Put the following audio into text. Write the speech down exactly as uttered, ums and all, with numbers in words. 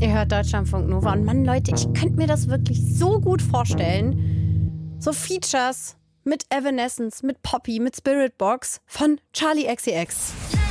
Ihr hört Deutschlandfunk Nova und Mann, Leute, ich könnte mir das wirklich so gut vorstellen. So Features mit Evanescence, mit Poppy, mit Spiritbox von Charli X C X.